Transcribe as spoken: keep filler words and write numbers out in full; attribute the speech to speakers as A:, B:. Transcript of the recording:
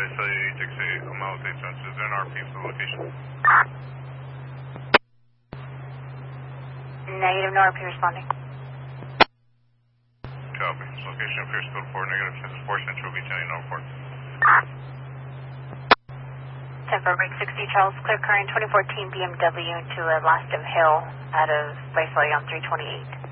A: Charlie Taxi, Miles eight cents. Is there an R P for the location?
B: Negative, no R P responding.
A: Copy. Location appears code four, negative, this is four Central V ten, no report.
B: ten for break sixty, Charles, clear current twenty fourteen B M W to a Lastim Hill out of Raceway on three twenty-eight.